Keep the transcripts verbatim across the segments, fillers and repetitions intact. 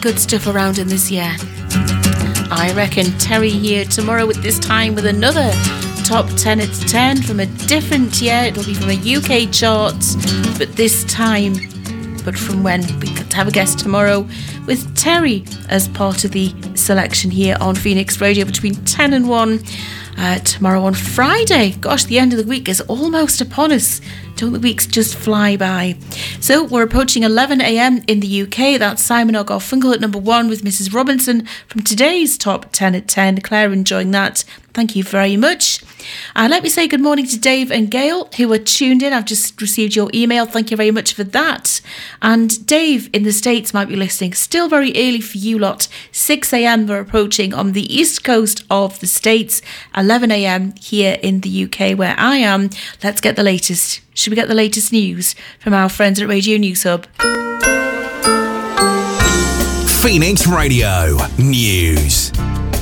good stuff around in this year. I reckon Terry here tomorrow at this time with another top ten at ten from a different year. It'll be from a U K chart, but this time, but from when? We could have a guest tomorrow with Terry as part of the selection here on Phoenix Radio between ten and one. Uh, tomorrow on Friday. Gosh, the end of the week is almost upon us. Don't the weeks just fly by? So we're approaching eleven a.m. in the U K. That's Simon and Garfunkel at number one with Missus Robinson from today's top ten at ten. Claire enjoying that. Thank you very much. And let me say good morning to Dave and Gail who are tuned in. I've just received your email. Thank you very much for that. And Dave in the States might be listening. Still very early for you lot. six a.m. we're approaching on the east coast of the States. eleven a.m. here in the U K where I am. Let's get the latest. Should we get the latest news from our friends at Radio News Hub? Phoenix Radio News.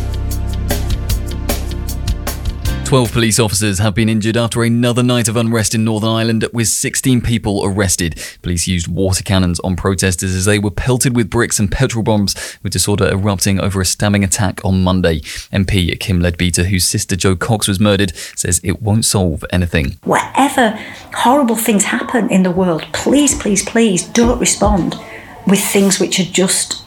twelve police officers have been injured after another night of unrest in Northern Ireland with sixteen people arrested. Police used water cannons on protesters as they were pelted with bricks and petrol bombs, with disorder erupting over a stabbing attack on Monday. M P Kim Leadbeater, whose sister Jo Cox was murdered, says it won't solve anything. Whatever horrible things happen in the world, please, please, please don't respond with things which are just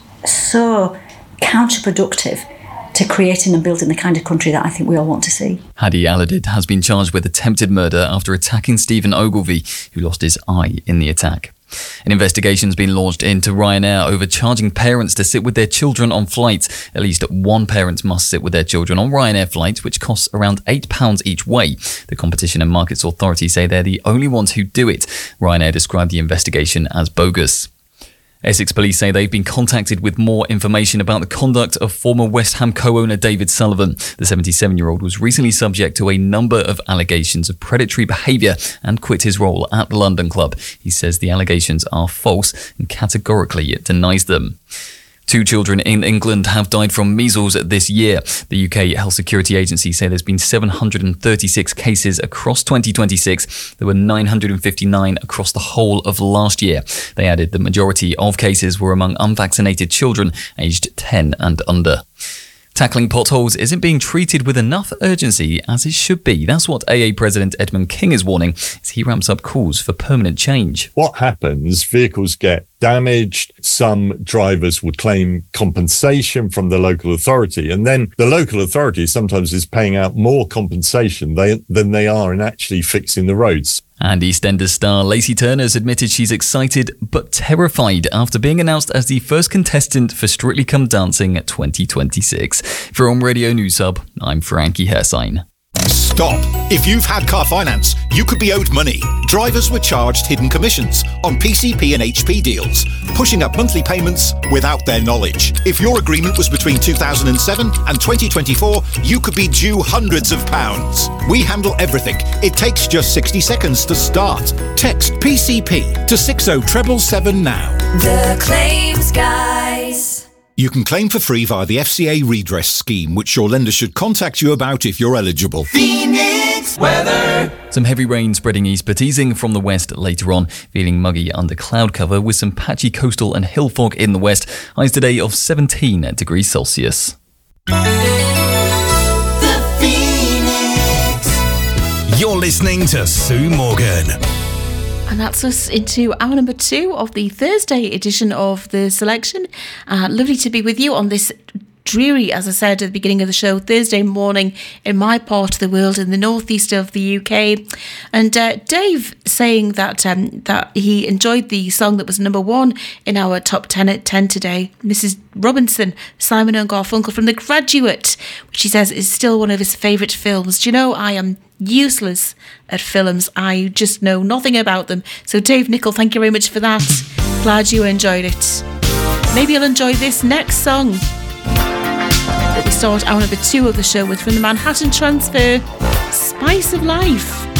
so counterproductive to creating and building the kind of country that I think we all want to see. Hadi Aladid has been charged with attempted murder after attacking Stephen Ogilvie, who lost his eye in the attack. An investigation has been launched into Ryanair over charging parents to sit with their children on flights. At least one parent must sit with their children on Ryanair flights, which costs around eight pounds each way. The Competition and Markets Authority say they're the only ones who do it. Ryanair described the investigation as bogus. Essex police say they've been contacted with more information about the conduct of former West Ham co-owner David Sullivan. The seventy-seven-year-old was recently subject to a number of allegations of predatory behaviour and quit his role at the London club. He says the allegations are false and categorically denies them. Two children in England have died from measles this year. The U K Health Security Agency say there's been seven hundred thirty-six cases across twenty twenty-six. There were nine hundred fifty-nine across the whole of last year. They added the majority of cases were among unvaccinated children aged ten and under. Tackling potholes isn't being treated with enough urgency as it should be. That's what A A President Edmund King is warning as he ramps up calls for permanent change. What happens, vehicles get damaged, some drivers would claim compensation from the local authority, and then the local authority sometimes is paying out more compensation they, than they are in actually fixing the roads. And EastEnders star Lacey Turner has admitted she's excited but terrified after being announced as the first contestant for Strictly Come Dancing twenty twenty-six. From Radio News Hub, I'm Frankie Hersign. Stop. If you've had car finance, you could be owed money. Drivers were charged hidden commissions on P C P and H P deals, pushing up monthly payments without their knowledge. If your agreement was between two thousand seven and twenty twenty-four, you could be due hundreds of pounds. We handle everything. It takes just sixty seconds to start. Text P C P to six oh seven seven now. The Claims Guys. You can claim for free via the F C A redress scheme, which your lender should contact you about if you're eligible. Phoenix weather. Some heavy rain spreading east but easing from the west later on, feeling muggy under cloud cover with some patchy coastal and hill fog in the west. Highs today of seventeen degrees Celsius. The Phoenix. You're listening to Sue Morgan. And that's us into hour number two of the Thursday edition of The Selection. Uh, lovely to be with you on this dreary, as I said at the beginning of the show, Thursday morning in my part of the world, in the northeast of the U K. And uh, Dave saying that um, that he enjoyed the song that was number one in our top ten at ten today, Missus Robinson, Simon and Garfunkel from The Graduate, which he says is still one of his favourite films. Do you know, I am useless at films. I just know nothing about them. So Dave Nicol, thank you very much for that. Glad you enjoyed it. Maybe you'll enjoy this next song that we start our number two of the show with from the Manhattan Transfer, Spice of Life.